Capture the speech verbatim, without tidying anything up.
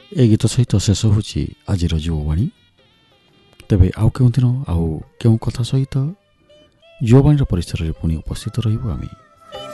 ଏ ଗୀତ ସହିତ ଶେଷ ହେଉଛି ଆଜିର ଯୁବବାଣୀ। ତେବେ ଆଉ କେଉଁ ଦିନ ଆଉ କେଉଁ କଥା ସହିତ ଯୁବବାଣୀର ପରିସରରେ ପୁଣି ଉପସ୍ଥିତ ରହିବୁ ଆମେ।